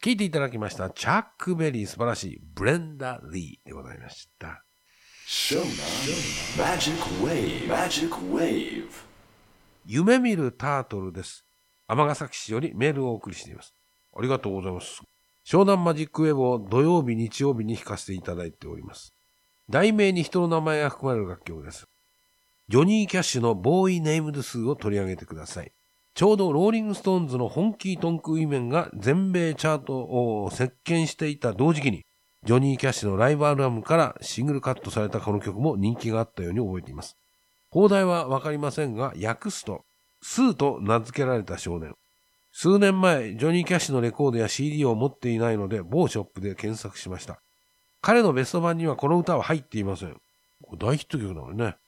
聴いていただきましたチャックベリー素晴らしいブレンダ・リーでございました。夢見るタートルです。尼崎市よりメールをお送りしています。ありがとうございます。湘南マジックウェブを土曜日日曜日に弾かせていただいております。題名に人の名前が含まれる楽曲です。ジョニー・キャッシュのボーイ・ネームズ数を取り上げてください。ちょうどローリング・ストーンズのホンキー・トンク・ウィメンが全米チャートを席巻していた同時期に、ジョニー・キャッシュのライブアルバムからシングルカットされたこの曲も人気があったように覚えています。放題はわかりませんが、訳すと、スーと名付けられた少年。数年前、ジョニー・キャッシュのレコードや CD を持っていないので、某ショップで検索しました。彼のベスト版にはこの歌は入っていません。これ大ヒット曲なのね。